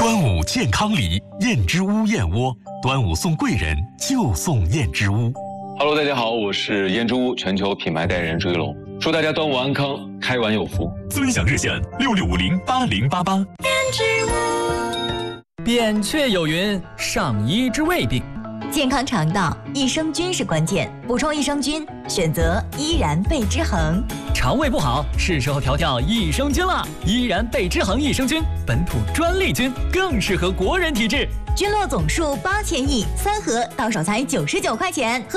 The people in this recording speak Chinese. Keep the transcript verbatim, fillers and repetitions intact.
端午健康礼，燕之屋燕窝，端午送贵人就送燕之屋。 Hello， 大家好，我是燕之屋全球品牌代言人朱一龙，祝大家端午安康，开完有福。 尊享热线六六五零八零八八。 燕之屋。 扁鹊有云：上医之未病。 健康肠道，益生菌是关键，补充益生菌，选择依然贝之恒。 肠胃不好，是时候调调益生菌了。依然贝之恒益生菌，本土专利菌，更适合国人体质。 菌落总数八千亿，三盒到手才九十九块钱。